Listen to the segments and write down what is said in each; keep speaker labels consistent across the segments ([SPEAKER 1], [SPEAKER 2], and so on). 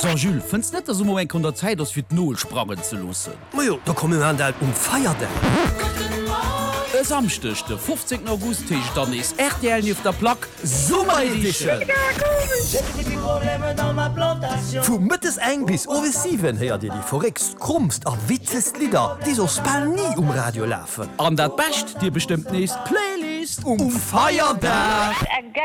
[SPEAKER 1] Jules, findest du nicht, dass Moment an der Zeit ist, wie die Null sprangen zu lassen?
[SPEAKER 2] Majo, da kommen wir an der Feiertag.
[SPEAKER 1] Samstag, der 15. August, dann ist RTL auf der Plaque Summer Edition.
[SPEAKER 2] Von Mittes eng bis over 7 hört ihr die verrückst, krummst und witzest Lieder, die so spell nie Radio laufen.
[SPEAKER 1] An das Best, dir bestimmt nächst Playlist Feiertag.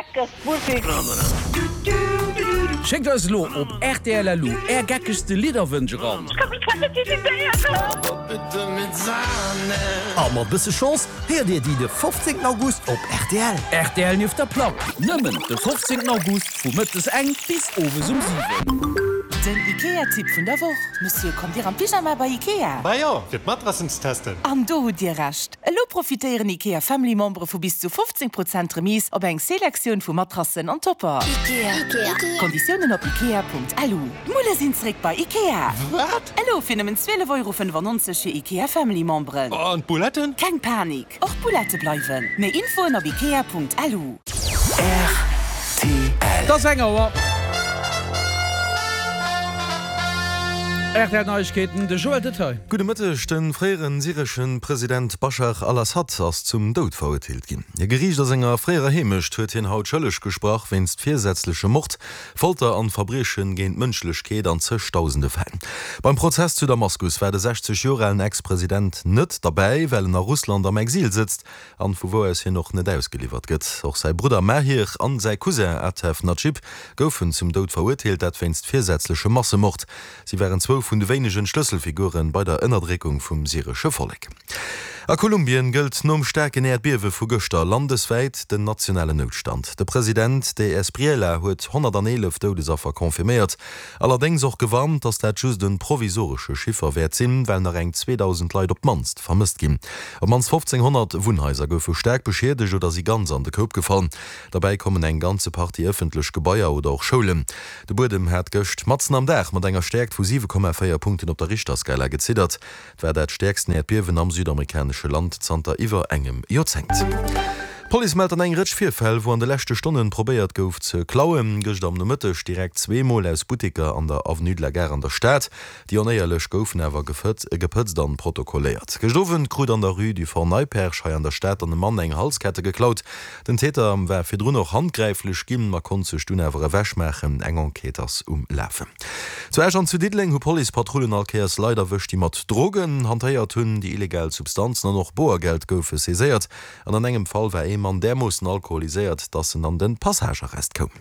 [SPEAKER 1] Schickt uns lo op RTL Lu, gackeste Liederwünsche ran.
[SPEAKER 2] Aber bisse Chance, hört ihr die 15. August op RTL.
[SPEAKER 1] RTL auf der Plaque. Nimmen, der 15. August, von Mittes eng bis over 7.
[SPEAKER 3] Den IKEA-Tipp von der Woche. Monsieur, kommt ihr am Pyjama bei IKEA?
[SPEAKER 4] Ba ja, wird Matrassens testen.
[SPEAKER 3] Am du hat dir recht. Lo profitieren IKEA Family Member von bis zu 15% Remise ob eng Selektion von Matrassen und Topper. IKEA. Konditionen auf IKEA.lu. Mulle sind zurück bei IKEA.
[SPEAKER 4] Was?
[SPEAKER 3] Hallo, finden 12,95 € für IKEA Family Member.
[SPEAKER 4] Und Buletten?
[SPEAKER 3] Kein Panik. Auch Bulette bleiben. Mehr Info auf IKEA.lu.
[SPEAKER 2] RTL.
[SPEAKER 1] Das Sänger. Neuigkeiten de Joel Detail.
[SPEAKER 5] Gute Mittag, den freieren syrischen Präsident Bashar al-Assad ass zum Tod verurteilt gin. Der Gericht der Sänger freier Hemisch huet hin haut schëllech gesprach wennst viersätzliche Mord, Folter an Verbrechen géint Mënschlechkeet an zigtausende Fällen. Beim Prozess zu Damaskus war der 60 Jahre alt Ex-Präsident net dabei, weil nach Russland am Exil sitzt, an wo es hier noch net ausgeliefert gëtt. Auch sein Bruder Mahir an sein Cousin Atef Najib goufen zum Tod verurteilt, dat wennst viersätzliche Massemord. Sie wären 12 vun de wenigen Schlüsselfiguren bei der Innerdreckung vum syrische Volk. A Kolumbien gilt nom stärken Erdbewe vu Göster landesweit den nationale Notstand. Der Präsident de Espriella huet 111 Todesopfer konfirmiert, allerdings auch gewarnt, dass der just den provisorische Schiffer wert sinn, weil er eng 2000 Leute op Manst vermisst gin. Ob mans 1500 Wohnhäuser goufe stark beschädigt oder sie ganz an den Kopf gefallen. Dabei kommen eng ganze Party öffentlich Gebäuer oder auch Schulen. De Bodem hat göcht Matzen am Dach mat enger stärkt vu 7,4 Punkten op der Richterskala gezittert. Dwer dat stärksten Erdbewen am südamerikanischen Land zanter iwwer engem Jozent. Police meldt an eng Rëtsch Vierfäll, wo an de lächte Stunden probéiert gouf ze klauen, gëcht am no Mëttech direkt 2 Mol aus Butiker an der Avenue de la Gare an der Stadt, die anéierlech goufen awer gepëtzt dann protokolliert. Gestowen krut an der Rue du Fort Neuperche hai an der Stadt an dem Mann eng Halskette geklaut. Den Täter wär firdrun noch handgreiflech ginn, ma kon ze Stun awer wäschmechen eng Enqueters umläfen. Zuerst an zu Diedling hu Polizeipatrouillen alkeers leider wëcht die mat Drogen, hantéiert hunn die illegal Substanzen an noch Boergeld goufe seséiert. An an engem Fall wär man der muss alkoholisiert, dass an den Passagerrest kom.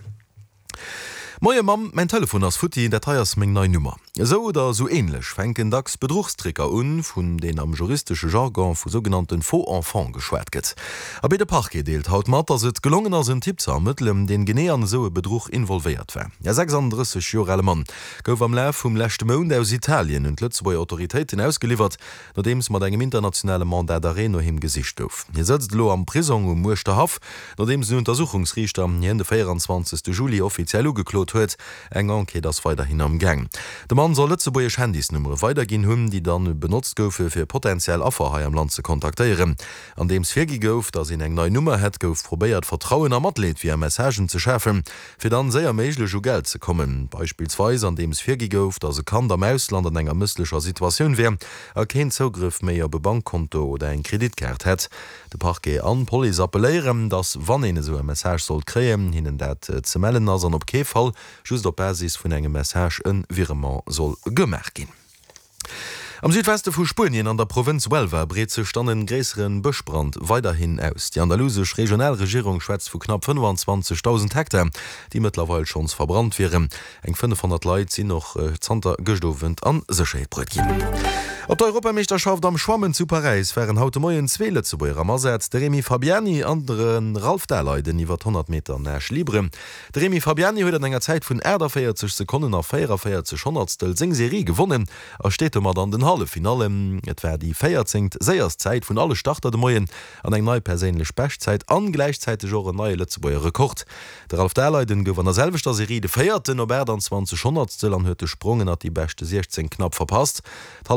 [SPEAKER 5] Moje Mam, mein Telefon as Futti, der teiers még neue Nummer. So oder so ähnlich fenken dacks Bedruchstricker un, vun den am juristische Jargon vu sogenannten Faux Enfant geschwert gët. Aber der Parquet deelt haut mat, dass et gelungen as een Tipp zu ermitteln, den genéern soe Bedruch involviert wär. Der 36 Jahre Mann gouf am Läf vum lächte Mound aus Italien und Lützburg Autoritäten ausgeliefert, nachdem mat engem internationale Mandat d'Areno him Gesicht douf. Hier setzt lo am Prison Muchte Haf, nachdem se Untersuchungsrichter am Ende 24. Juli offiziell ugeklot huet, eng Enquete das weiterhin am Gang. Der Mann soll Lützeburger Handysnummer weitergin hunn, die dann benutzt goufe fir potenziell Affer am Land zu kontaktieren. An dems firgi gouf, dass in eng neue Nummer het gouf probéiert Vertrauen am Athlet wie Messagen zu schärfen, fir dann sehr méiglech Geld zu kommen. Beispielsweise an dems firgi gouf, dass se kann am Ausland an enger misslicher Situation wär, kein Zugriff méier be Bankkonto oder eng Kreditkart het. De Parquet an Police appelléieren, dass wann ene so Message soll kreen, hinnen dat ze melden as an op Kefall, just op Basis vun engem Message een Virement soll gemerk gin. Am Südweste vu Spurien an der Provinz Huelva breet ze standen gräseren Bëschbrand weiterhin aus. Die andalusisch Regionalregierung schwätzt vu knapp 25.000 Hektar, die mittlerweile schon verbrannt wären. Eng 500 Leute sind noch Zanter gestowend an Sechéitbrett gin. Op der Europameisterschaft am Schwammen zu Paris wären haute Moien Zwele zu beier Ammersetz. Der Remi Fabiani anderen Ralf Derleiden iwwer 100 Meter näsch libre. Der Remi Fabiani huet an enger Zeit vun 40 Sekunden auf 44 Hundertstel Singserie gewonnen. Er steht mat an den Hallefinale. Et wär die 14. Säierszeit vun alle Starter de Moien an eng neu perélech Bestzeit an gleichzeitig eure neue Lützeburger Rekord. Der Ralf Derleiden gouf an derselvester Serie de 4. Nobel an 20 Hundertstel an huete Sprungen hat die beste 16 knapp verpasst. Hallefinal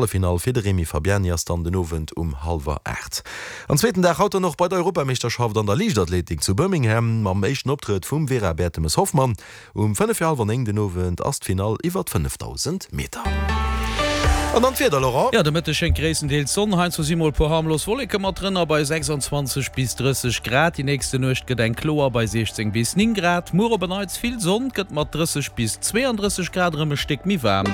[SPEAKER 5] fir de Remi Fabian erst an den Owen 7:30. Am zweiten Tag haut noch bei der Europameisterschaft an der Leichtathletik zu Birmingham am meisten Optritt vum Vera Bertemes Hoffmann 5:05 den Owen Astfinal iwwer 5000 Meter. Und dann fährt Laurent.
[SPEAKER 1] Ja, damit schen gräessen Deel Sonnenheim zu Simol po harmlos Wolke mat drinnner bei 26 bis 30 Grad, die nächste Nucht gedenk Kloer bei 16 bis 9 Grad, Mur beneits viel Sonn gëtt mat 30 bis 32 Grad Stick mi warm.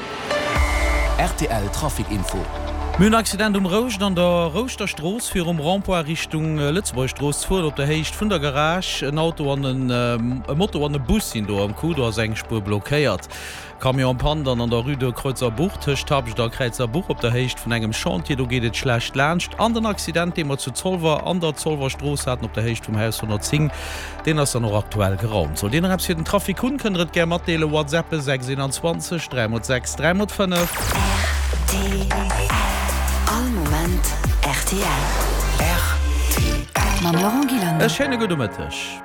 [SPEAKER 6] RTL Trafikinfo.
[SPEAKER 1] Mün Accident Rouge an der Rostertroos fir Rampoir Richtung Lützburgstroos vor op der Heicht vun der Garage ein Auto an den Motto an den Bus hin do am Kuder Sengspur blockéiert. Kamion Pandan an der Rüde Kreuzer Bucht hcht hab ich der Kreizer Buch op der Heicht vun engem Chantier, do gehtt schlecht lcht. An den Accident, dem zu Zollwer an der Zollwerstroos hat op der Heicht vom Haus 110, den ass er noch aktuell geraumt. So den fir den Trafikun kënnet ger mat Dele WhatsApp 627 306 305.
[SPEAKER 7] All moment RTL. RTL. Mam Laurent Guillain.
[SPEAKER 1] Es schöne gute Mittag.